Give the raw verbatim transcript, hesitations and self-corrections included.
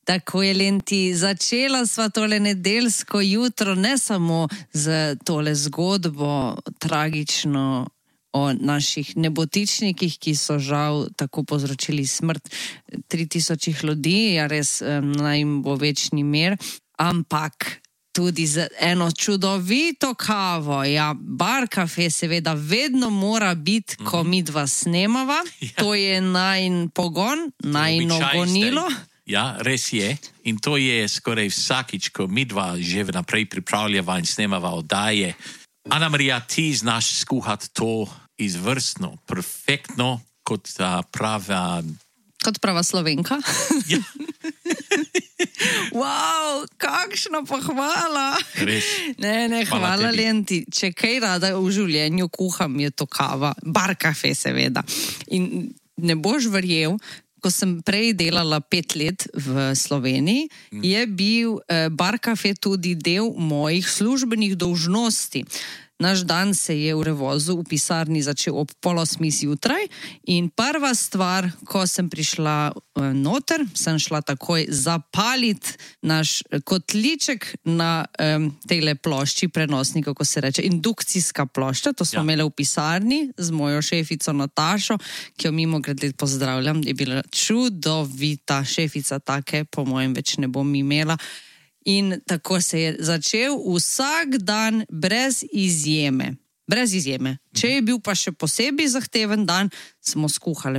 Tako je, Lenti, začela sva tole nedeljsko jutro ne samo z tole zgodbo tragično o naših nebotičnikih, ki so žal tako povzročili smrt tri tisočih ljudi, ja res naj jim bo večni mir, ampak tudi z eno čudovito kavo. Ja, Bar Cafe seveda vedno mora biti, ko mm-hmm. mi dva snemava. Ja. To je najin pogon, najino gonilo. Ja, res je. In to je skoraj vsakič, ko mi dva že vnaprej pripravljava in snemava oddaje. Ana Marija, ti znaš skuhati to izvrstno, perfektno, kot prava... Kot prava Slovenka. Ja. Wow, kakšna pohvala. Res. Ne, ne, hvala, hvala Lenti. Če kaj rada v življenju kuham, je to kava. Bar Cafe seveda. In ne boš verjel, ko sem prej delala pet let v Sloveniji, mm. je bil eh, Bar Cafe tudi del mojih službenih dolžnosti. Naš dan se je v Revozu v pisarni začel ob pol osmih zjutraj in prva stvar, ko sem prišla noter, sem šla takoj zapaliti naš kotliček na um, tejle plošči prenosnika, ko se reče, indukcijska plošča, to smo ja. imeli v pisarni z mojo šefico Natašo, ki jo mimogrede pozdravljam, je bila čudovita šefica, take po mojem več ne bom imela. In tako se je začel vsak dan brez izjeme. Brez izjeme. Če je bil pa še posebej zahteven dan, smo skuhali